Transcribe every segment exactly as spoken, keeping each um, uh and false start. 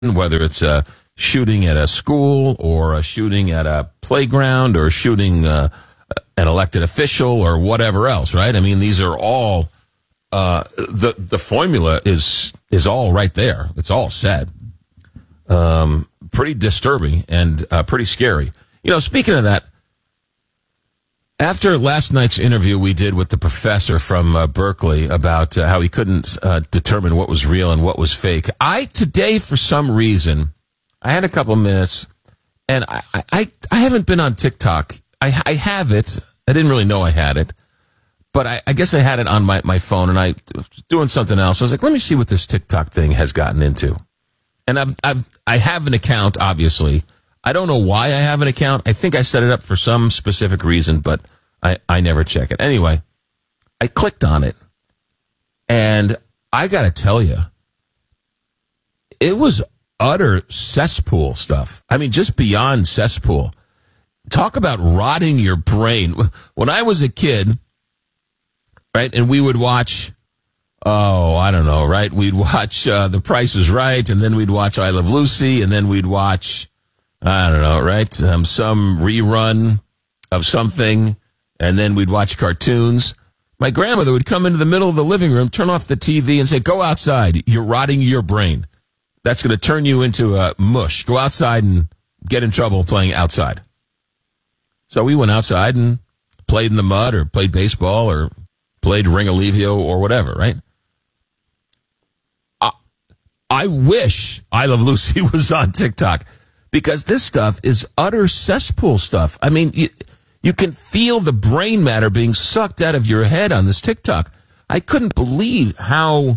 whether it's a shooting at a school or a shooting at a playground or shooting uh, an elected official or whatever else, right? I mean, these are all, uh, the the formula is is all right there. It's all said. Um, pretty disturbing and uh, pretty scary. You know, speaking of that, after last night's interview we did with the professor from uh, Berkeley about uh, how he couldn't uh, determine what was real and what was fake, I today, for some reason, I had a couple minutes, and I, I, I haven't been on TikTok. I, I have it. I didn't really know I had it, but I, I guess I had it on my, my phone, and I was doing something else. I was like, let me see what this TikTok thing has gotten into. And I've, I've, I have an account, obviously. I don't know why I have an account. I think I set it up for some specific reason, but I, I never check it. Anyway, I clicked on it, and I got to tell you, it was utter cesspool stuff. I mean, just beyond cesspool. Talk about rotting your brain. When I was a kid, right, and we would watch, oh, I don't know, right? We'd watch uh, The Price is Right, and then we'd watch I Love Lucy, and then we'd watch, I don't know, right, um, some rerun of something, and then we'd watch cartoons. My grandmother would come into the middle of the living room, turn off the T V, and say, go outside. You're rotting your brain. That's going to turn you into a mush. Go outside and get in trouble playing outside. So we went outside and played in the mud or played baseball or played Ring Alivio or whatever, right? I, I wish I Love Lucy was on TikTok, because this stuff is utter cesspool stuff. I mean, you, you can feel the brain matter being sucked out of your head on this TikTok. I couldn't believe how,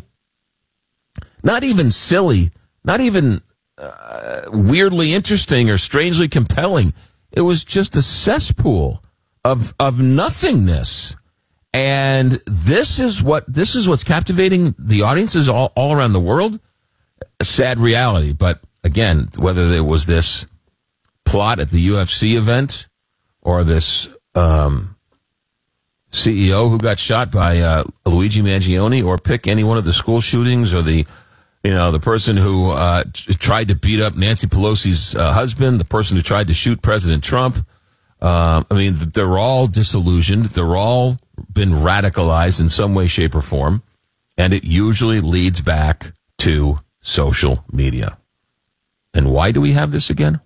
not even silly, not even uh, weirdly interesting or strangely compelling. It was just a cesspool of of nothingness. And this is what this is what's captivating the audiences all, all around the world. A sad reality. But again, whether there was this plot at the U F C event or this um, C E O who got shot by uh, Luigi Mangione, or pick any one of the school shootings, or the You know, the person who uh, tried to beat up Nancy Pelosi's uh, husband, the person who tried to shoot President Trump. Uh, I mean, they're all disillusioned. They're all been radicalized in some way, shape, or form. And it usually leads back to social media. And why do we have this again?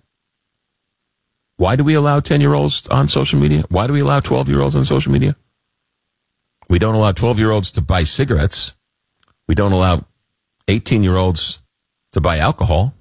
Why do we allow ten-year-olds on social media? Why do we allow twelve-year-olds on social media? We don't allow twelve-year-olds to buy cigarettes. We don't allow eighteen-year-olds to buy alcohol.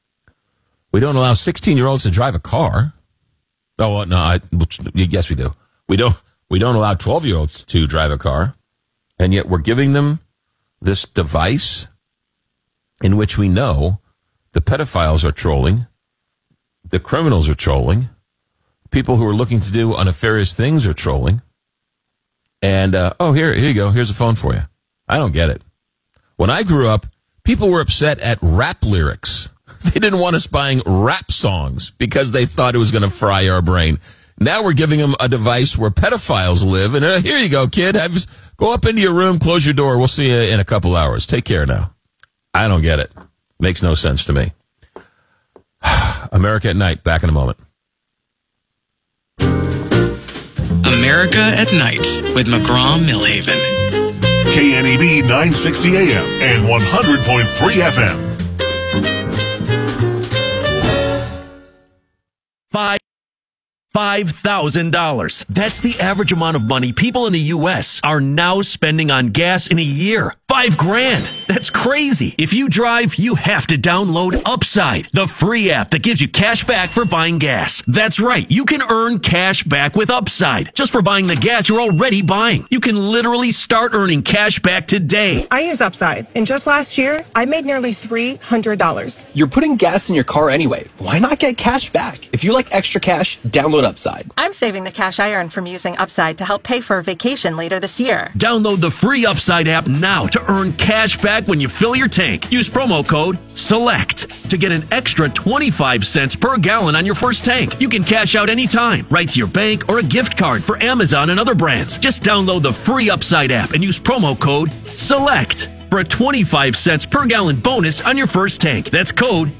We don't allow sixteen-year-olds to drive a car. Oh, no, I, yes, we do. We don't, we don't allow twelve-year-olds to drive a car, and yet we're giving them this device in which we know the pedophiles are trolling, the criminals are trolling, people who are looking to do nefarious things are trolling, and, uh, oh, here, here you go. Here's a phone for you. I don't get it. When I grew up, people were upset at rap lyrics. They didn't want us buying rap songs because they thought it was going to fry our brain. Now we're giving them a device where pedophiles live. And uh, here you go, kid. Have, go up into your room, close your door. We'll see you in a couple hours. Take care now. I don't get it. Makes no sense to me. America at Night. Back in a moment. America at Night with McGraw Millhaven. K N E B nine sixty A M and one hundred point three F M. Five. five thousand dollars. That's the average amount of money people in the U S are now spending on gas in a year. Five grand. That's crazy. If you drive, you have to download Upside, the free app that gives you cash back for buying gas. That's right. You can earn cash back with Upside just for buying the gas you're already buying. You can literally start earning cash back today. I use Upside, and just last year, I made nearly three hundred dollars. You're putting gas in your car anyway. Why not get cash back? If you like extra cash, download Upside. I'm saving the cash I earn from using Upside to help pay for a vacation later this year. Download the free Upside app now to earn cash back when you fill your tank. Use promo code SELECT to get an extra twenty-five cents per gallon on your first tank. You can cash out anytime, right to your bank or a gift card for Amazon and other brands. Just download the free Upside app and use promo code SELECT for a twenty-five cents per gallon bonus on your first tank. That's code